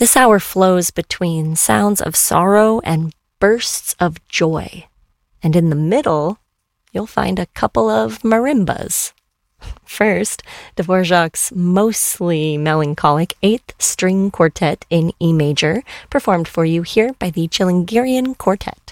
This hour flows between sounds of sorrow and bursts of joy. And in the middle, you'll find a couple of marimbas. First, Dvorak's mostly melancholic 8th string quartet in E major, performed for you here by the Chilingirian Quartet.